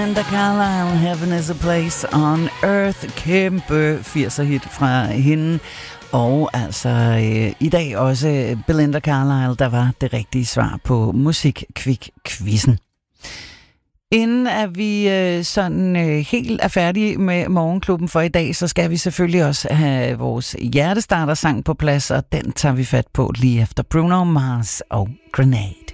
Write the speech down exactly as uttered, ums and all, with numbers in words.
Belinda Carlisle, Heaven is a Place on Earth. Kæmpe firser hit fra hende. Og altså øh, i dag også Belinda Carlisle, der var det rigtige svar på Musikkvik-quizzen. Inden at vi øh, sådan øh, helt er færdige med Morgenklubben for i dag, så skal vi selvfølgelig også have vores hjertestarter-sang på plads, og den tager vi fat på lige efter Bruno Mars og Grenade.